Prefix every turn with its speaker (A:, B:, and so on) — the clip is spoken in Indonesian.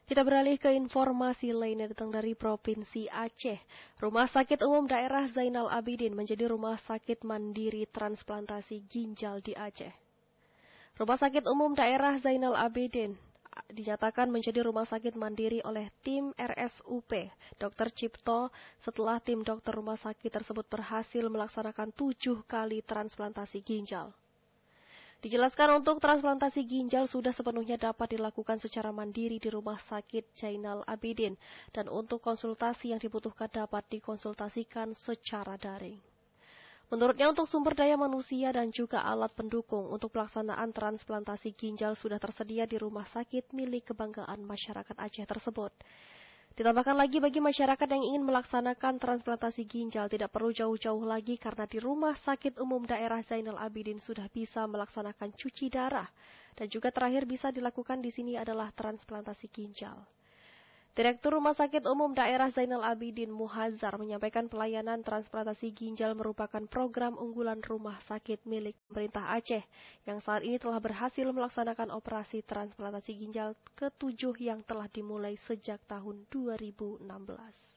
A: Kita beralih ke informasi lain yang datang dari Provinsi Aceh. Rumah Sakit Umum Daerah Zainal Abidin menjadi rumah sakit mandiri transplantasi ginjal di Aceh. Rumah Sakit Umum Daerah Zainal Abidin dinyatakan menjadi rumah sakit mandiri oleh tim RSUP Dr. Cipto setelah tim dokter rumah sakit tersebut berhasil melaksanakan 7 kali transplantasi ginjal. Dijelaskan untuk transplantasi ginjal sudah sepenuhnya dapat dilakukan secara mandiri di Rumah Sakit Zainal Abidin dan untuk konsultasi yang dibutuhkan dapat dikonsultasikan secara daring. Menurutnya untuk sumber daya manusia dan juga alat pendukung untuk pelaksanaan transplantasi ginjal sudah tersedia di rumah sakit milik kebanggaan masyarakat Aceh tersebut. Ditambahkan lagi bagi masyarakat yang ingin melaksanakan transplantasi ginjal tidak perlu jauh-jauh lagi karena di Rumah Sakit Umum Daerah Zainal Abidin sudah bisa melaksanakan cuci darah dan juga terakhir bisa dilakukan di sini adalah transplantasi ginjal. Direktur Rumah Sakit Umum Daerah Zainal Abidin Muhazzar menyampaikan pelayanan transplantasi ginjal merupakan program unggulan rumah sakit milik pemerintah Aceh yang saat ini telah berhasil melaksanakan operasi transplantasi ginjal ke-7 yang telah dimulai sejak tahun 2016.